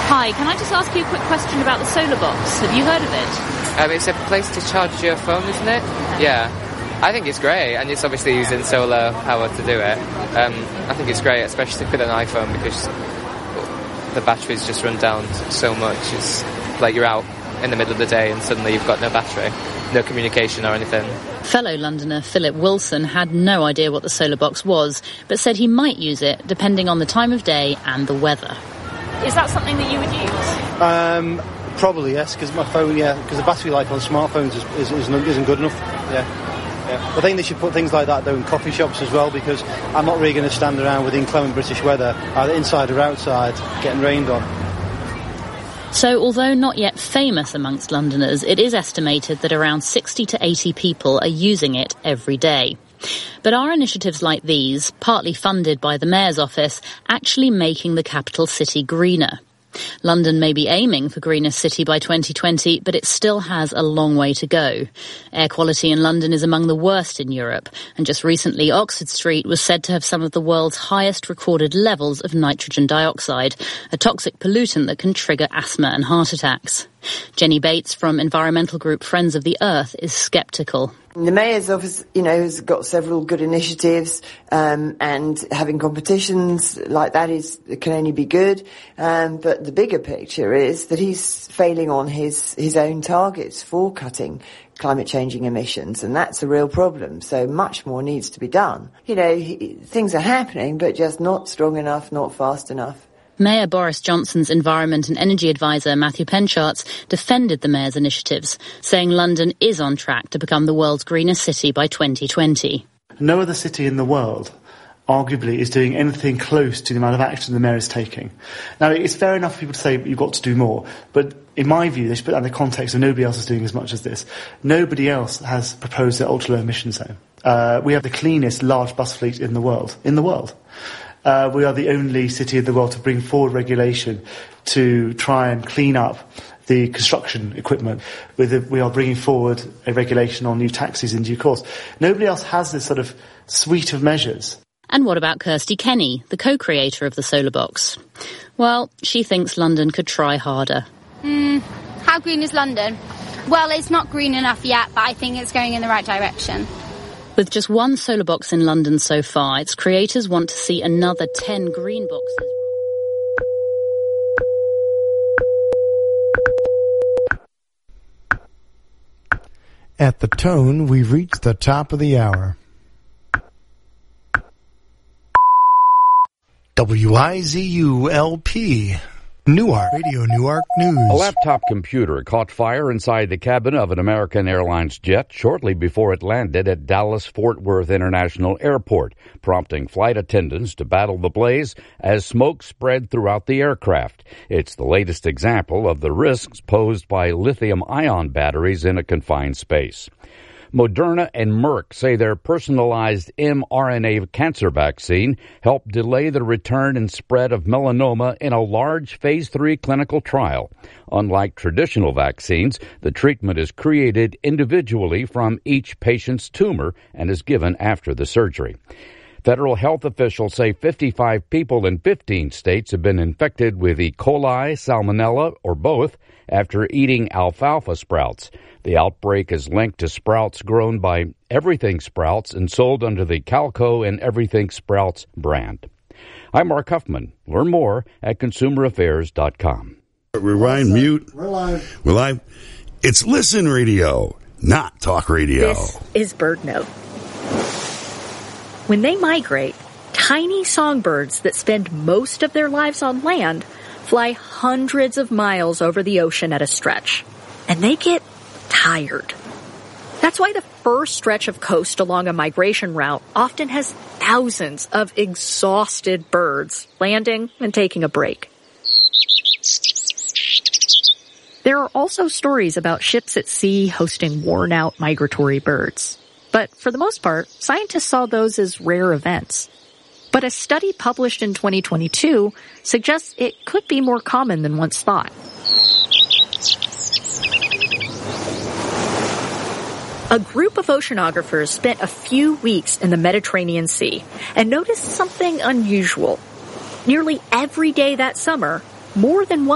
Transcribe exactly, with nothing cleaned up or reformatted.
Hi, can I just ask you a quick question about the solar box? Have you heard of it? Um, it's a place to charge your phone, isn't it? Yeah. I think it's great, and it's obviously using solar power to do it. Um, I think it's great, especially with an iPhone, because the batteries just run down so much. It's like you're out in the middle of the day and suddenly you've got no battery, no communication or anything. Fellow Londoner Philip Wilson had no idea what the solar box was, but said he might use it depending on the time of day and the weather. Is that something that you would use? Um, probably, yes, because my phone, yeah, because the battery life on smartphones is, is, isn't, isn't good enough, yeah. Yeah. I think they should put things like that, though, in coffee shops as well, because I'm not really going to stand around with inclement British weather, either inside or outside, getting rained on. So, although not yet famous amongst Londoners, it is estimated that around sixty to eighty people are using it every day. But are initiatives like these, partly funded by the Mayor's office, actually making the capital city greener? London may be aiming for greener city by twenty twenty, but it still has a long way to go. Air quality in London is among the worst in Europe, and just recently Oxford Street was said to have some of the world's highest recorded levels of nitrogen dioxide, a toxic pollutant that can trigger asthma and heart attacks. Jenny Bates from environmental group Friends of the Earth is sceptical. The Mayor's office, you know, has got several good initiatives, um, and having competitions like that is can only be good. Um, but the bigger picture is that he's failing on his his own targets for cutting climate changing emissions, and that's a real problem. So much more needs to be done. You know, he, things are happening, but just not strong enough, not fast enough. Mayor Boris Johnson's Environment and Energy Advisor Matthew Penchards defended the Mayor's initiatives, saying London is on track to become the world's greenest city by twenty twenty. No other city in the world, arguably, is doing anything close to the amount of action the Mayor is taking. Now, it's fair enough for people to say you've got to do more, but in my view, they should put that in the context of nobody else is doing as much as this. Nobody else has proposed an ultra-low emission zone. Uh, we have the cleanest large bus fleet in the world. In the world. Uh, we are the only city in the world to bring forward regulation to try and clean up the construction equipment. With the, we are bringing forward a regulation on new taxis in due course. Nobody else has this sort of suite of measures. And what about Kirsty Kenny, the co-creator of the Solar Box? Well, she thinks London could try harder. Mm, how green is London? Well, it's not green enough yet, but I think it's going in the right direction. With just one solar box in London so far, its creators want to see another ten green boxes. At the tone, we've reached the top of the hour. W I Z U L P. Newark. Radio Newark News. A laptop computer caught fire inside the cabin of an American Airlines jet shortly before it landed at Dallas-Fort Worth International Airport, prompting flight attendants to battle the blaze as smoke spread throughout the aircraft. It's the latest example of the risks posed by lithium-ion batteries in a confined space. Moderna and Merck say their personalized mRNA cancer vaccine helped delay the return and spread of melanoma in a large phase three clinical trial. Unlike traditional vaccines, the treatment is created individually from each patient's tumor and is given after the surgery. Federal health officials say fifty-five people in fifteen states have been infected with E. coli, salmonella, or both after eating alfalfa sprouts. The outbreak is linked to sprouts grown by Everything Sprouts and sold under the Calco and Everything Sprouts brand. I'm Mark Huffman. Learn more at consumer affairs dot com. Rewind, mute. We're live. We're live. It's Listen Radio, not Talk Radio. This is BirdNote. When they migrate, tiny songbirds that spend most of their lives on land fly hundreds of miles over the ocean at a stretch. And they get tired. That's why the first stretch of coast along a migration route often has thousands of exhausted birds landing and taking a break. There are also stories about ships at sea hosting worn-out migratory birds. But for the most part, scientists saw those as rare events. But a study published in twenty twenty-two suggests it could be more common than once thought. A group of oceanographers spent a few weeks in the Mediterranean Sea and noticed something unusual. Nearly every day that summer, more than one